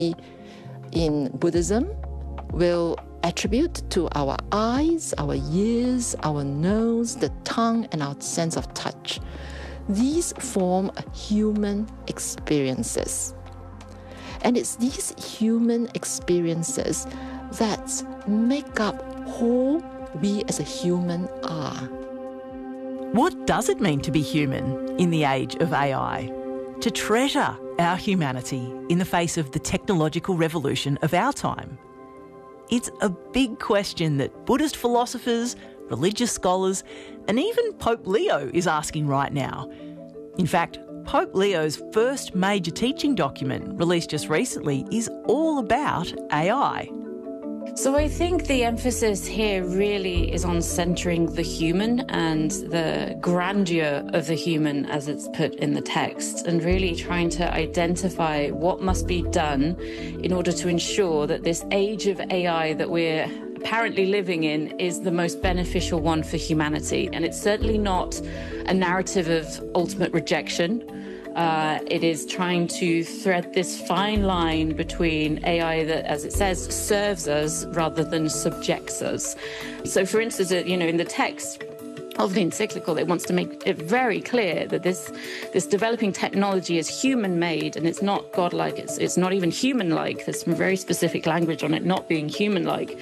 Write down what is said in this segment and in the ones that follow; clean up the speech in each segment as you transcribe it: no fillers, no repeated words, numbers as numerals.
in Buddhism will attribute to our eyes, our ears, our nose, the tongue, and our sense of touch. These form human experiences. And it's these human experiences that make up who we as a human are. What does it mean to be human in the age of AI? To treasure our humanity in the face of the technological revolution of our time? It's a big question that Buddhist philosophers, religious scholars, and even Pope Leo is asking right now. In fact, Pope Leo's first major teaching document, released just recently, is all about AI. So I think the emphasis here really is on centering the human and the grandeur of the human as it's put in the text, and really trying to identify what must be done in order to ensure that this age of AI that we're apparently living in is the most beneficial one for humanity. And it's certainly not a narrative of ultimate rejection. It is trying to thread this fine line between AI that, as it says, serves us rather than subjects us. So, for instance, in the text of the encyclical, it wants to make it very clear that this developing technology is human-made and it's not godlike. It's not even human-like. There's some very specific language on it not being human-like.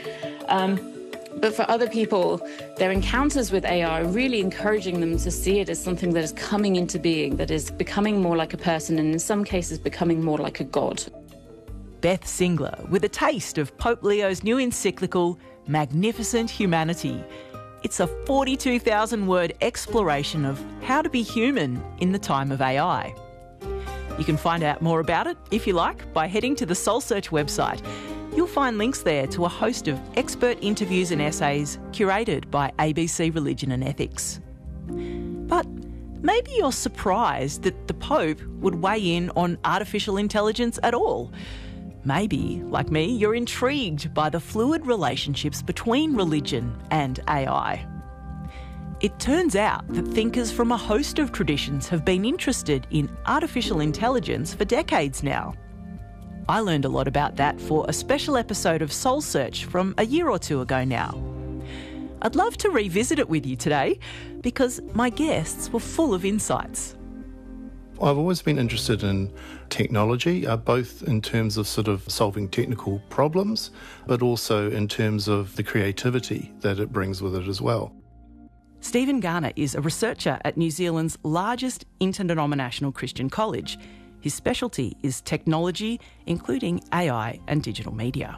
But for other people, their encounters with AI are really encouraging them to see it as something that is coming into being, that is becoming more like a person, and in some cases becoming more like a god. Beth Singler with a taste of Pope Leo's new encyclical, Magnificent Humanity. It's a 42,000-word exploration of how to be human in the time of AI. You can find out more about it, if you like, by heading to the Soul Search website. You'll find links there to a host of expert interviews and essays curated by ABC Religion and Ethics. But maybe you're surprised that the Pope would weigh in on artificial intelligence at all. Maybe, like me, you're intrigued by the fluid relationships between religion and AI. It turns out that thinkers from a host of traditions have been interested in artificial intelligence for decades now. I learned a lot about that for a special episode of Soul Search from a year or two ago now. I'd love to revisit it with you today because my guests were full of insights. I've always been interested in technology, both in terms of sort of solving technical problems, but also in terms of the creativity that it brings with it as well. Stephen Garner is a researcher at New Zealand's largest interdenominational Christian college. His specialty is technology, including AI and digital media.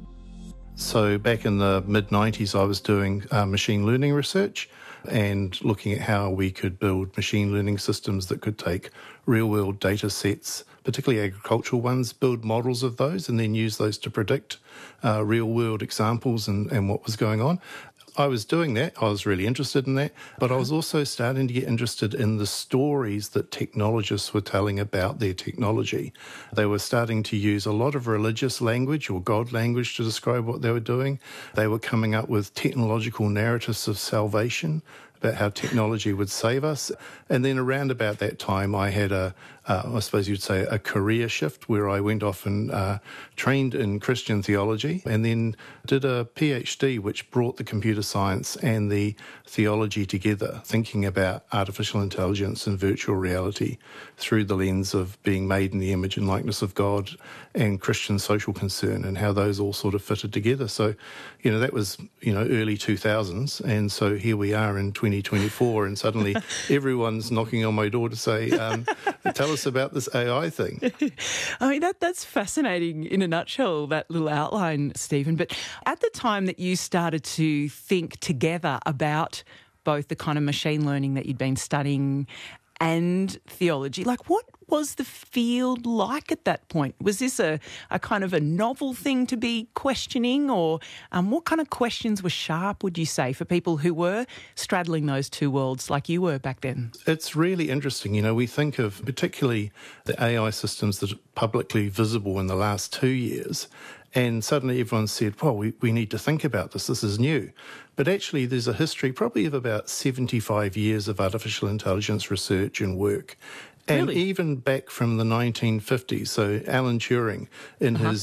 So back in the mid-90s, I was doing machine learning research and looking at how we could build machine learning systems that could take real-world data sets, particularly agricultural ones, build models of those and then use those to predict real-world examples and what was going on. I was doing that. I was really interested in that. But I was also starting to get interested in the stories that technologists were telling about their technology. They were starting to use a lot of religious language or God language to describe what they were doing. They were coming up with technological narratives of salvation, about how technology would save us. And then around about that time, I had I suppose you'd say, a career shift where I went off and trained in Christian theology and then did a PhD which brought the computer science and the theology together, thinking about artificial intelligence and virtual reality through the lens of being made in the image and likeness of God and Christian social concern and how those all sort of fitted together. So, that was, early 2000s. And so here we are in 2024 and suddenly everyone's knocking on my door to say, tell us about this AI thing. I mean, that's fascinating in a nutshell, that little outline, Stephen. But at the time that you started to think together about both the kind of machine learning that you'd been studying and theology, what was the field like at that point? Was this a kind of a novel thing to be questioning, or what kind of questions were sharp, would you say, for people who were straddling those two worlds like you were back then? It's really interesting. We think of particularly the AI systems that are publicly visible in the last 2 years, and suddenly everyone said, well, we need to think about this. This is new. But actually, there's a history probably of about 75 years of artificial intelligence research and work. And Really? even back from the 1950s, so Alan Turing, in his